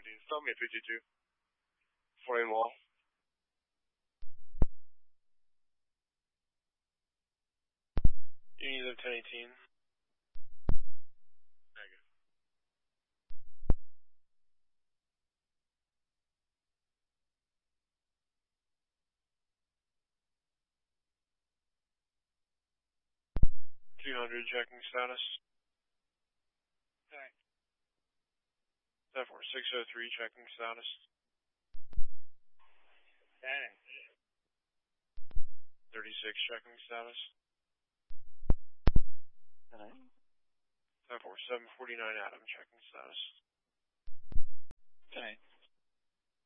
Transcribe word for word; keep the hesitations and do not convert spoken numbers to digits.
seventeen. Stop me at three two two. Four-lane wall. Union of ten eighteen. Negative. two hundred, checking status. Okay. seven four six oh three, checking status. Scanning. thirty-six, checking status. Hello. seven four seven, forty-nine, Adam, checking status. Okay.